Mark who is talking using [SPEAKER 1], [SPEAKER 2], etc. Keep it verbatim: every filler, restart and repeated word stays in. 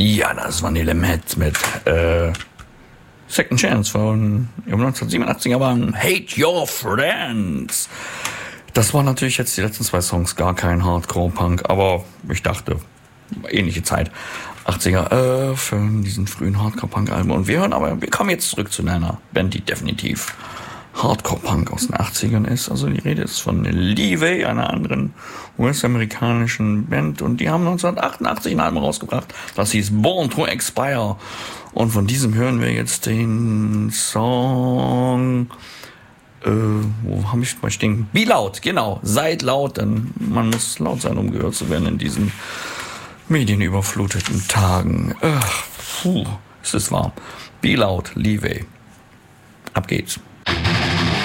[SPEAKER 1] Ja, das war Nele Met mit äh, Second Chance von ihrem neunzehnhundertsiebenundachtziger Band Hate Your Friends. Das waren natürlich jetzt die letzten zwei Songs gar kein Hardcore-Punk, aber ich dachte, ähnliche Zeit. achtziger äh, für diesen frühen Hardcore-Punk-Alben. Und wir hören aber, wir kommen jetzt zurück zu einer Band, die definitiv Hardcore-Punk aus den achtzigern ist. Also die Rede ist von Levee, einer anderen U S-amerikanischen Band. Und die haben neunzehnhundertachtundachtzig ein Album rausgebracht. Das hieß Born to Expire. Und von diesem hören wir jetzt den Song... Äh, wo habe ich mal stehen? Be Loud, genau. Seid laut, denn man muss laut sein, um gehört zu werden in diesen medienüberfluteten Tagen. Ach, puh, es ist warm. Be Loud, Levee. Ab geht's.